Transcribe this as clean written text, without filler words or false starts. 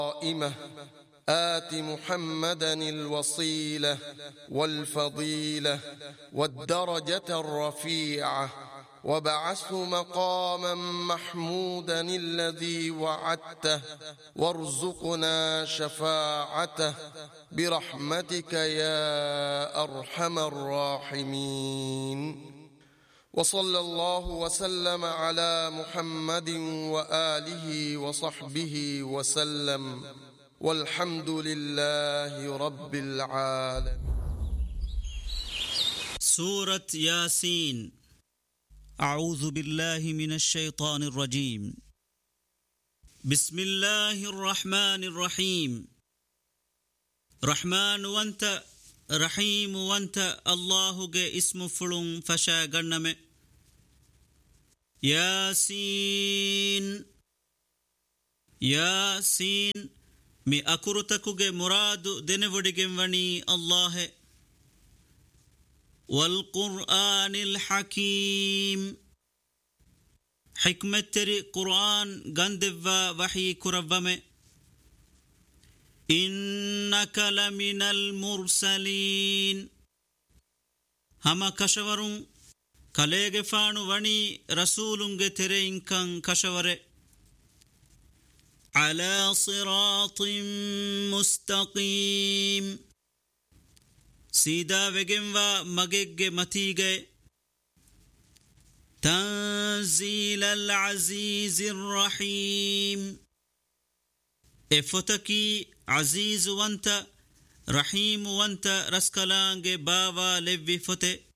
قائمة آت محمدا الوصيلة والفضيلة والدرجة الرفيعة وابعثه مقاما محمودا الذي وعدته وارزقنا شفاعته برحمتك يا أرحم الراحمين. وصلى الله وسلم على محمد وآله وصحبه وسلم والحمد لله رب العالمين. سورة ياسين. أعوذ بالله من الشيطان الرجيم. بسم الله الرحمن الرحيم. رحمن وانت رحيم وانت الله جاء اسم فلون فشا غنم. ياسين ياسين مي أكرتكو جاء مراد دنودجن وني الله. والقرآن الحكيم حكمة تري قرآن غندفا وحي كربم. إنك لمن المرسلين هما كشورون كاليغ فانو وني رسولونغ ترين كان كشور على صراط مستقيم سيدا وگنوا مگگ متيگه تنزيل العزيز الرحيم افتكي عزيز وانت رحيم وانت رسكلانگ باوا لوي فته